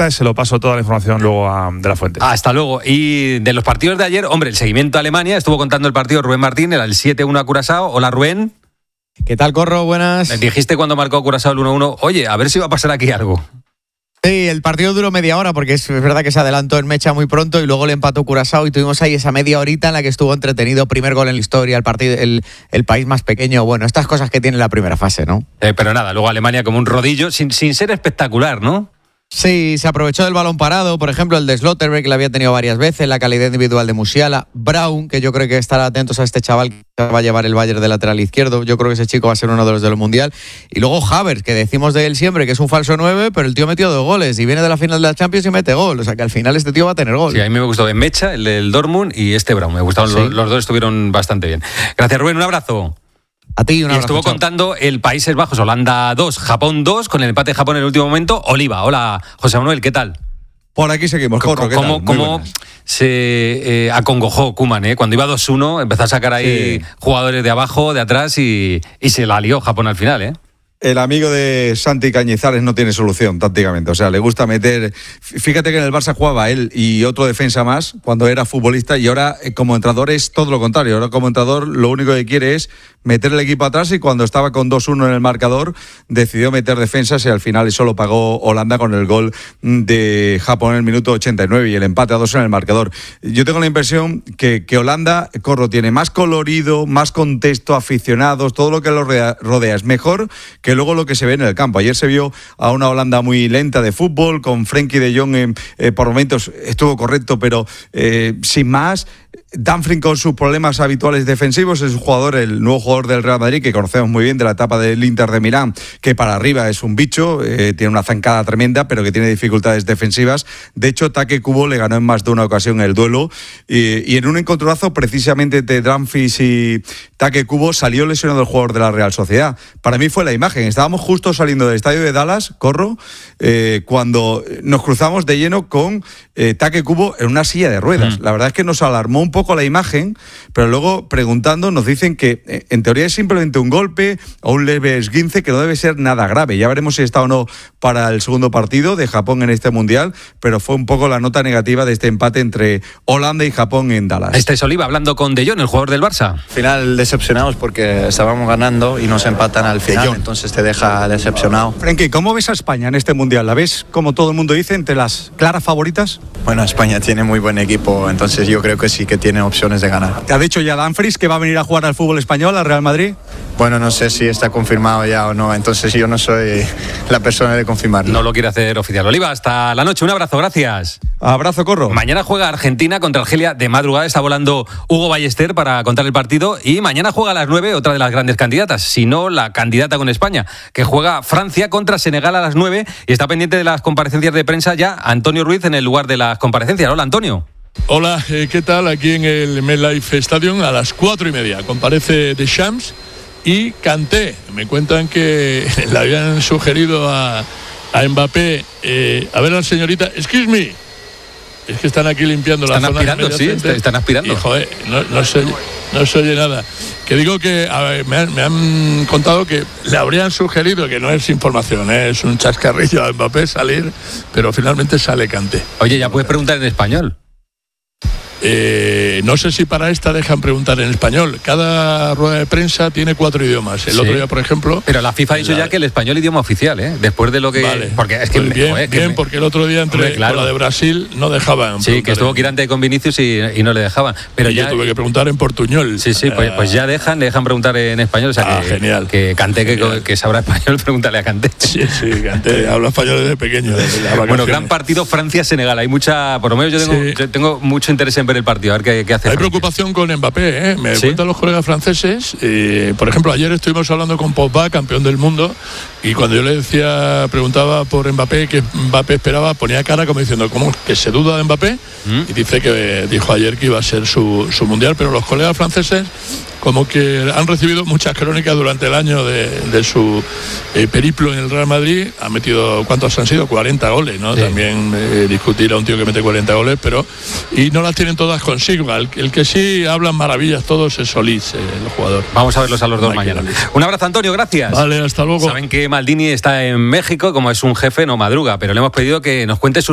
directa y se lo paso toda la información luego a De La Fuente. Hasta luego. Y de los partidos de ayer, hombre, el seguimiento a Alemania, estuvo contando el partido Rubén Martín, era el 7-1 a Curazao. Hola, Rubén. ¿Qué tal, Corro? Buenas. Me dijiste cuando marcó Curazao el 1-1, oye, a ver si va a pasar aquí algo. Sí, el partido duró media hora porque es verdad que se adelantó en mecha muy pronto y luego le empató Curazao y tuvimos ahí esa media horita en la que estuvo entretenido, primer gol en la historia, el partido, el país más pequeño, bueno, estas cosas que tiene la primera fase, ¿no? Pero nada, luego Alemania como un rodillo, sin ser espectacular, ¿no? Sí, se aprovechó del balón parado, por ejemplo, el de Slotterbeck, que lo había tenido varias veces, la calidad individual de Musiala, Braun, que yo creo que estará atentos a este chaval que va a llevar el Bayern de lateral izquierdo, yo creo que ese chico va a ser uno de los del Mundial, y luego Havertz, que decimos de él siempre que es un falso 9, pero el tío metió 2 goles, y viene de la final de la Champions y mete gol, o sea que al final este tío va a tener gol. Sí, a mí me gustó en Mecha, el del Dortmund y este Braun, me gustaron, sí. Los dos estuvieron bastante bien. Gracias, Rubén, un abrazo. A ti, un abrazo. Y estuvo contando el Países Bajos, Holanda 2, Japón 2, con el empate de Japón en el último momento. Oliva, hola, José Manuel, ¿qué tal? Por aquí seguimos, Corro, ¿qué tal? ¿Cómo se acongojó Koeman, cuando iba 2-1, empezó a sacar ahí jugadores de abajo, de atrás y se la lió Japón al final, El amigo de Santi Cañizares no tiene solución tácticamente, o sea, le gusta meter... Fíjate que en el Barça jugaba él y otro defensa más cuando era futbolista y ahora como entrenador es todo lo contrario. Ahora como entrenador lo único que quiere es meter el equipo atrás y cuando estaba con 2-1 en el marcador decidió meter defensas y al final eso lo pagó Holanda con el gol de Japón en el minuto 89 y el empate a 2 en el marcador. Yo tengo la impresión que Holanda, Corro, tiene más colorido, más contexto, aficionados, todo lo que lo rodea es mejor que luego lo que se ve en el campo. Ayer se vio a una Holanda muy lenta de fútbol, con Frenkie de Jong por momentos estuvo correcto, pero sin más. Dumfries con sus problemas habituales defensivos, es un jugador, el nuevo jugador del Real Madrid, que conocemos muy bien de la etapa del Inter de Milán, que para arriba es un bicho, tiene una zancada tremenda, pero que tiene dificultades defensivas. De hecho, Take Kubo le ganó en más de una ocasión el duelo, y en un encontronazo precisamente de Dumfries y Take Kubo salió lesionado el jugador de la Real Sociedad. Para mí fue la imagen, estábamos justo saliendo del estadio de Dallas, Corro, cuando nos cruzamos de lleno con Take Kubo en una silla de ruedas. La verdad es que nos alarmó un poco la imagen, pero luego preguntando nos dicen que en teoría es simplemente un golpe o un leve esguince que no debe ser nada grave. Ya veremos si está o no para el segundo partido de Japón en este Mundial, pero fue un poco la nota negativa de este empate entre Holanda y Japón en Dallas. Este es Oliva hablando con De Jong, el jugador del Barça. Al final decepcionados porque estábamos ganando y nos empatan al final, entonces te deja decepcionado. Frenkie, ¿cómo ves a España en este Mundial? ¿La ves, como todo el mundo dice, entre las claras favoritas? Bueno, España tiene muy buen equipo, entonces yo creo que sí que tiene opciones de ganar. ¿Te ha dicho ya Dumfries que va a venir a jugar al fútbol español, al Real Madrid? Bueno, no sé si está confirmado ya o no, entonces yo no soy la persona de confirmarlo. No lo quiere hacer oficial. Oliva, hasta la noche, un abrazo, gracias. Abrazo, Corro. Mañana juega Argentina contra Argelia de madrugada, está volando Hugo Ballester para contar el partido y mañana juega a las 9 otra de las grandes candidatas, si no la candidata con España, que juega Francia contra Senegal a las 9 y está pendiente de las comparecencias de prensa ya Antonio Ruiz en el lugar de las comparecencias. Hola, Antonio. Hola, ¿qué tal? Aquí en el MetLife Stadium a las 4:30 comparece Deschamps y Kanté. Me cuentan que le habían sugerido a Mbappé, a ver a la señorita, excuse me, es que están aquí limpiando la zona. Están aspirando, sí, están aspirando. Y, joder, no se oye nada. Que digo que me han contado que le habrían sugerido, que no es información, es un chascarrillo a Mbappé salir, pero finalmente sale Kanté. Oye, ya puedes preguntar en español. No sé si para esta dejan preguntar en español. Cada rueda de prensa tiene 4 idiomas. El otro día, por ejemplo... Pero la FIFA ha dicho ya que el español idioma oficial, Después de lo que... Vale. Porque es que... Pues bien, porque el otro día con la de Brasil no dejaban. Sí, que estuvo Quirante con Vinicius y no le dejaban. Pero y ya yo tuve que preguntar en portuñol. Sí, pues ya dejan preguntar en español. O sea, genial. Que Kanté, que sabrá español, pregúntale a Kanté. Sí, Kanté habla español desde pequeño. Bueno, gran partido Francia-Senegal. Hay mucha... Por lo menos yo tengo mucho interés en ver el partido, a ver qué hace. Hay preocupación con Mbappé, Me cuentan los colegas franceses. Por ejemplo, ayer estuvimos hablando con Pogba, campeón del mundo, y cuando yo le preguntaba por Mbappé, que Mbappé esperaba, ponía cara como diciendo, ¿cómo que se duda de Mbappé? Y dice que dijo ayer que iba a ser su mundial, pero los colegas franceses como que han recibido muchas crónicas durante el año de su periplo en el Real Madrid. Ha metido, ¿cuántos han sido? 40 goles, ¿no? Sí. También discutir a un tío que mete 40 goles, y no las tienen todas consigo. El que sí hablan maravillas todos es Solís, el jugador. Vamos a verlos a los dos mañana. Un abrazo, Antonio, gracias. Vale, hasta luego. Saben que Maldini está en México, como es un jefe, no madruga, pero le hemos pedido que nos cuente sus